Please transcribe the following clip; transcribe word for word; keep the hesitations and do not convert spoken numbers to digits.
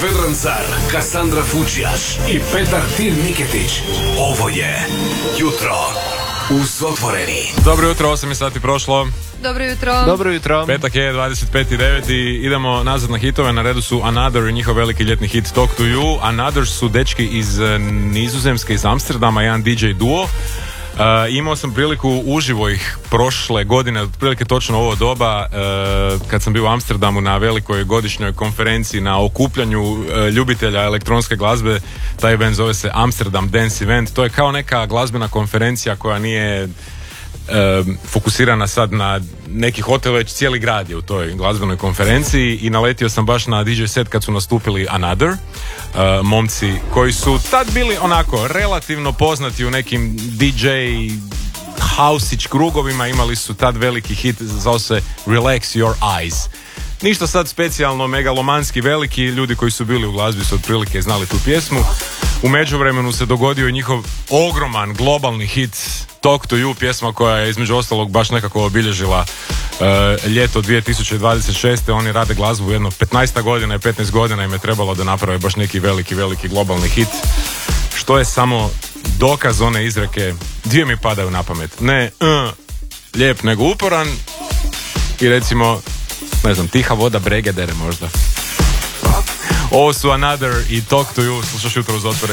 Vedran Car, Kassandra Fučijaš i Petar Tin Miketić. Ovo je Jutro uz Otvoreni. Dobro jutro, osam je sati prošlo. Dobro jutro. Dobro jutro. Petak je dvadeset peti deveti i idemo nazad na hitove. Na redu su Another i njihov veliki ljetni hit Talk to You. Another su dečki iz Nizozemske, iz Amsterdama, jedan di džej duo. Uh, imao sam priliku uživo ih prošle godine, otprilike točno ovo doba, uh, kad sam bio u Amsterdamu na velikoj godišnjoj konferenciji na okupljanju uh, ljubitelja elektronske glazbe. Taj event zove se Amsterdam Dance Event. To je kao neka glazbena konferencija koja nije uh, fokusirana sad na neki hotel, već cijeli grad je u toj glazbenoj konferenciji i naletio sam baš na di džej set kad su nastupili Another. Uh, momci koji su tad bili onako relativno poznati u nekim di džej house-ić krugovima, imali su tad veliki hit, zvao se Relax Your Eyes. Ništa sad specijalno megalomanski veliki, ljudi koji su bili u glazbi su otprilike znali tu pjesmu. U međuvremenu se dogodio njihov ogroman globalni hit Talk to You, pjesma koja je između ostalog baš nekako obilježila uh, ljeto dvije tisuće dvadeset šeste. Oni rade glazbu jedno petnaest godina i petnaest godina im je trebalo da naprave baš neki veliki, veliki globalni hit, što je samo dokaz one izreke, dvije mi padaju na pamet, ne uh, lijep nego uporan i recimo, ne znam, tiha voda Bregedere možda. Ovo su Another i Talk to You, slušaš Jutro uz Otvoreni.